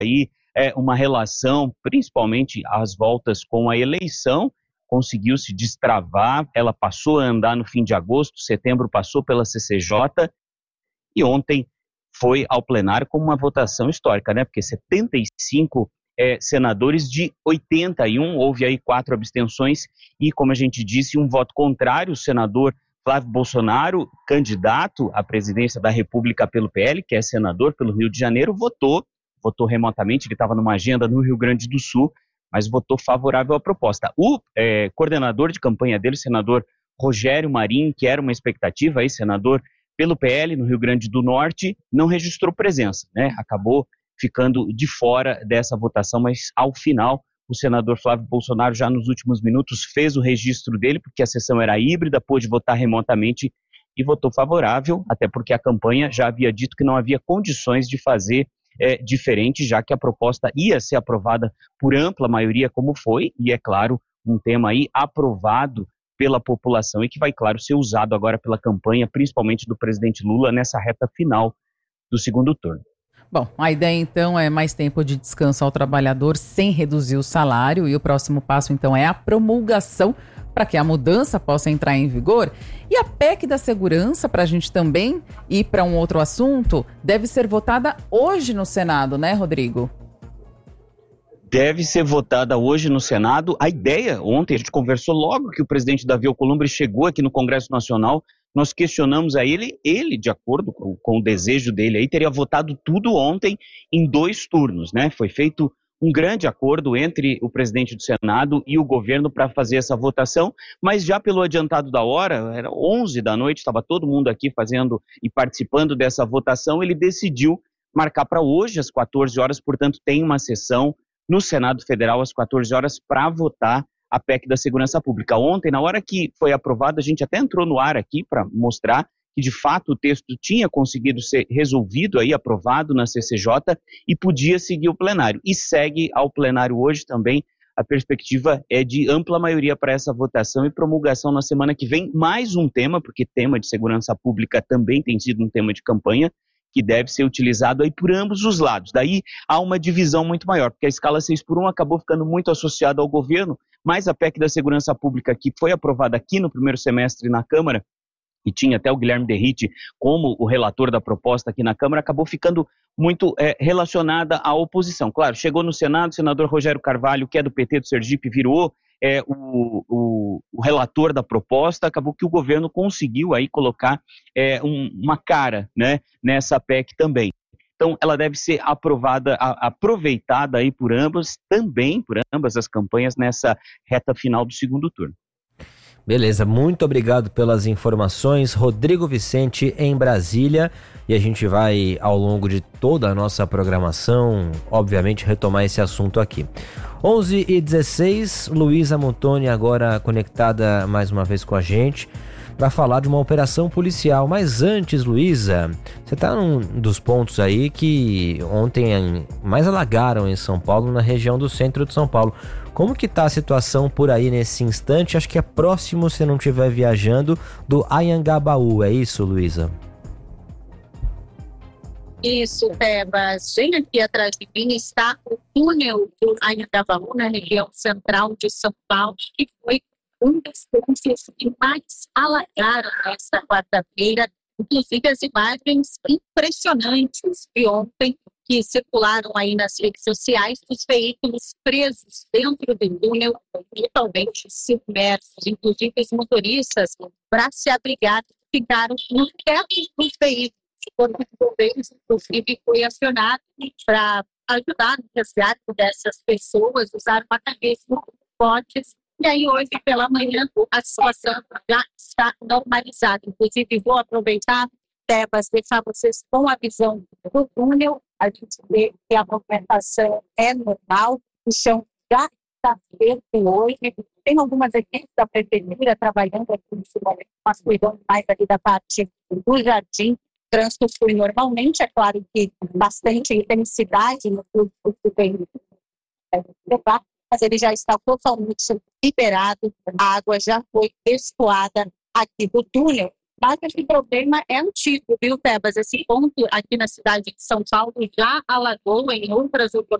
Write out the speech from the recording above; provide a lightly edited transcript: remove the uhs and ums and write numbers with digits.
aí uma relação, principalmente as voltas com a eleição, conseguiu se destravar, ela passou a andar no fim de agosto, setembro passou pela CCJ, e ontem foi ao plenário com uma votação histórica, né? Porque 75 senadores de 81, houve aí 4 abstenções e, como a gente disse, um voto contrário. O senador Flávio Bolsonaro, candidato à presidência da República pelo PL, que é senador pelo Rio de Janeiro, votou remotamente, ele estava numa agenda no Rio Grande do Sul, mas votou favorável à proposta. O coordenador de campanha dele, o senador Rogério Marinho, que era uma expectativa, aí, senador pelo PL no Rio Grande do Norte, não registrou presença, né? Acabou ficando de fora dessa votação, mas ao final o senador Flávio Bolsonaro já nos últimos minutos fez o registro dele, porque a sessão era híbrida, pôde votar remotamente e votou favorável, até porque a campanha já havia dito que não havia condições de fazer diferente, já que a proposta ia ser aprovada por ampla maioria como foi, e é claro, um tema aí aprovado pela população e que vai, claro, ser usado agora pela campanha, principalmente do presidente Lula, nessa reta final do segundo turno. Bom, a ideia então é mais tempo de descanso ao trabalhador sem reduzir o salário, e o próximo passo então é a promulgação para que a mudança possa entrar em vigor. E a PEC da segurança, para a gente também ir para um outro assunto, deve ser votada hoje no Senado, né, Rodrigo? Deve ser votada hoje no Senado. A ideia, ontem a gente conversou logo que o presidente Davi Alcolumbre chegou aqui no Congresso Nacional, nós questionamos a ele, de acordo com o desejo dele, aí teria votado tudo ontem em 2 turnos, né? Foi feito um grande acordo entre o presidente do Senado e o governo para fazer essa votação, mas já pelo adiantado da hora, era 11 da noite, estava todo mundo aqui fazendo e participando dessa votação, ele decidiu marcar para hoje às 14 horas, portanto tem uma sessão no Senado Federal às 14 horas para votar a PEC da Segurança Pública. Ontem, na hora que foi aprovada, a gente até entrou no ar aqui para mostrar que, de fato, o texto tinha conseguido ser resolvido, aí, aprovado na CCJ e podia seguir o plenário. E segue ao plenário hoje também. A perspectiva é de ampla maioria para essa votação e promulgação na semana que vem. Mais um tema, porque tema de segurança pública também tem sido um tema de campanha, que deve ser utilizado aí por ambos os lados. Daí há uma divisão muito maior, porque a escala 6x1 acabou ficando muito associada ao governo, mas a PEC da Segurança Pública, que foi aprovada aqui no primeiro semestre na Câmara, e tinha até o Guilherme Derrite como o relator da proposta aqui na Câmara, acabou ficando muito relacionada à oposição. Claro, chegou no Senado, o senador Rogério Carvalho, que é do PT do Sergipe, virou o relator da proposta. Acabou que o governo conseguiu aí colocar uma cara, né, nessa PEC também. Então, ela deve ser aproveitada aí por ambas, também por ambas as campanhas nessa reta final do segundo turno. Beleza, muito obrigado pelas informações, Rodrigo Vicente em Brasília, e a gente vai ao longo de toda a nossa programação, obviamente, retomar esse assunto aqui. 11h16, Luísa Montoni agora conectada mais uma vez com a gente para falar de uma operação policial. Mas antes, Luísa, você está num dos pontos aí que ontem mais alagaram em São Paulo, na região do centro de São Paulo. Como que tá a situação por aí nesse instante? Acho que é próximo, se não estiver viajando, do Anhangabaú. É isso, Luísa? Isso, Tebas. Bem aqui atrás de mim está o túnel do Anhangabaú, na região central de São Paulo, que foi um dos pontos que mais alagaram nesta quarta-feira. Inclusive as imagens impressionantes de ontem, que circularam aí nas redes sociais, dos veículos presos dentro do túnel, totalmente submersos. Inclusive, os motoristas, para se abrigar, ficaram no teto dos veículos. O Corpo de Bombeiros, inclusive, foi acionado para ajudar no resgate dessas pessoas, usaram mecanismos fortes. E aí, hoje pela manhã, a situação já está normalizada. Inclusive, vou aproveitar, Tebas, deixar vocês com a visão do túnel. A gente vê que a movimentação é normal, o chão já está feito hoje. Tem algumas equipes da prefeitura trabalhando aqui nesse momento, mas cuidando mais ali da parte do jardim. O trânsito flui normalmente, é claro que bastante intensidade no fluxo que tem levar, mas ele já está totalmente liberado. A água já foi escoada aqui do túnel. Mas esse problema é antigo, viu, Tebas? Esse ponto aqui na cidade de São Paulo já alagou em outras oportunidades.